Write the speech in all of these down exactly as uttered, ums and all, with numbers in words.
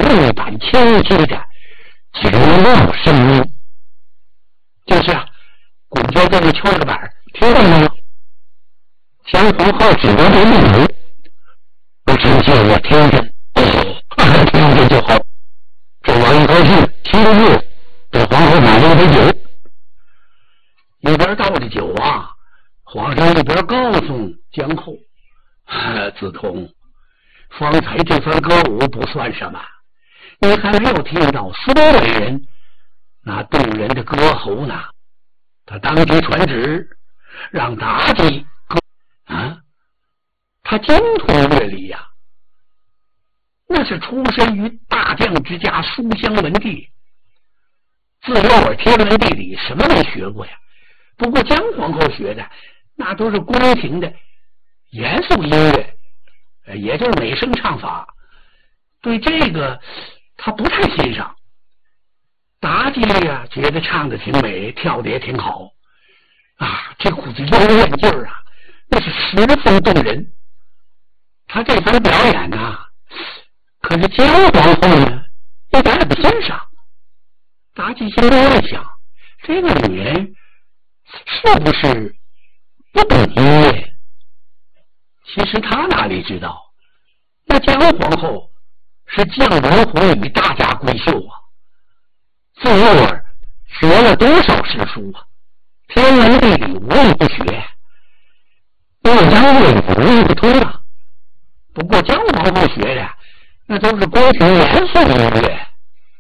一板轻接着九六声音。就是啊，滚就在那敲个板，听到没有？姜皇后指着这一头，不听见我听着，哦，听着就好。纣王一高兴，亲自给皇后买了一杯酒，一边倒着酒啊，皇上一边告诉姜后：“子通，方才这番歌舞不算什么，你还没有听到苏伟人那动人的歌喉呢。他当即传旨，让妲己歌啊，他精通乐理呀、啊，那是出身于大将之家，书香门第，自幼儿天文地理什么没学过呀。不过姜皇后学的那都是宫廷的严肃音乐，也就是美声唱法，对这个他不太欣赏。妲己呀，觉得唱的挺美，跳的也挺好啊，这股子幽怨劲儿啊，那是十分动人。他这番表演啊，可是姜皇后呢一点也不欣赏。妲己心里在想，这个女人是不是不懂音乐？其实他哪里知道，那姜皇后是将门虎女，大家闺秀啊，自幼儿学了多少诗书啊，天文地理无一不学，又将乐理无一不通啊。不过姜皇后学的那都是宫廷严肃音乐，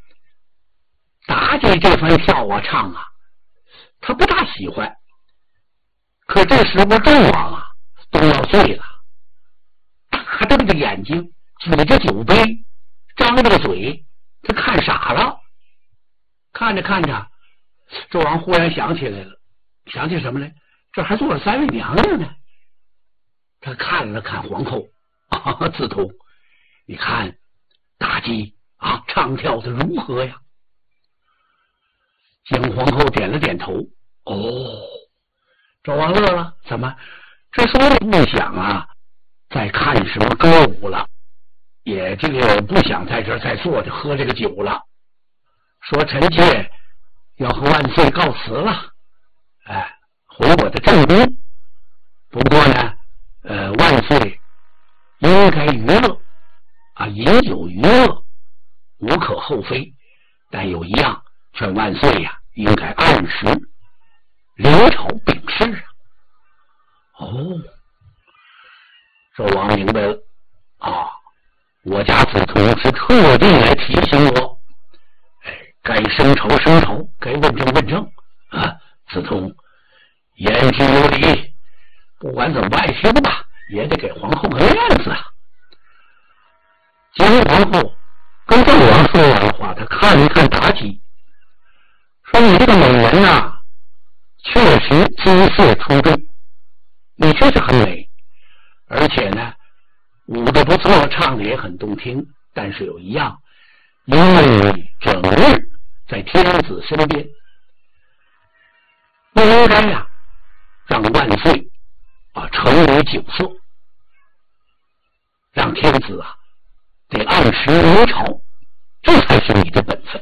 妲己这番跳啊唱啊，他不大喜欢。可这时候纣王啊都要醉了，大瞪着眼睛，举着酒杯，张着个嘴，他看傻了。看着看着，纣王忽然想起来了，想起什么来？这还坐着三位娘娘呢。他看了看皇后，啊，子通，你看妲己啊唱跳的如何呀？姜皇后点了点头。哦，纣王乐了，怎么？这说的不想啊再看什么歌舞了，也这个不想在这儿再坐着喝这个酒了。说臣妾要和万岁告辞了，哎，回我的正宫。不过呢，呃，万岁应该娱乐啊，饮酒娱乐无可厚非，但有一样，劝万岁呀、啊，应该按时临朝禀事啊。哦，纣王明白了啊，我家子通是特地来提醒我。该升朝升朝，该问政问政啊！子通言之有理，不管怎么外行吧，也得给皇后个面子啊。姜皇后跟纣王说完话，他看一看妲己，说：“你这个美人呐、啊，确实姿色出众，你确实很美，而且呢，舞的不错，唱的也很动听。但是有一样，因为你整日在天子身边，不应该呀、啊，让万岁啊成为酒色，让天子啊得按时临朝，这才是你的本分。”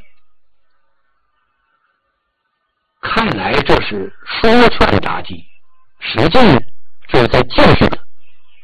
看来这是说劝妲己，实际就是在教训他。